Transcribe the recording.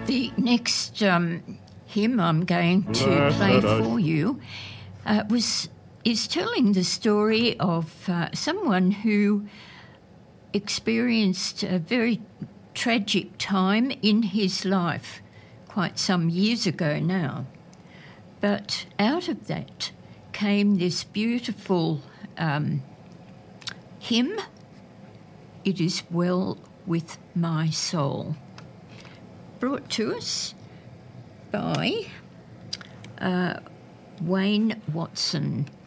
The next hymn I'm going to play for you is telling the story of someone who experienced a very tragic time in his life quite some years ago now. But out of that came this beautiful hymn, It Is Well With My Soul, brought to us by Wayne Watson.